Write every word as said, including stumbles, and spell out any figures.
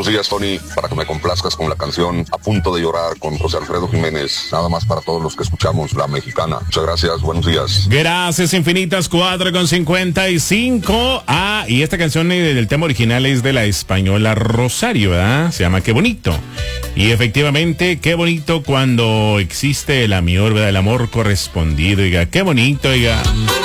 Buenos días, Tony, para que me complazcas con la canción A Punto de Llorar con José Alfredo Jiménez, nada más para todos los que escuchamos La Mexicana. Muchas gracias, buenos días. Gracias infinitas, cuatro con cincuenta y cinco. Ah, y esta canción del tema original es de la española Rosario, ¿verdad? Se llama Qué Bonito. Y efectivamente, qué bonito cuando existe el amor, ¿verdad? El amor correspondido, oiga, qué bonito, oiga.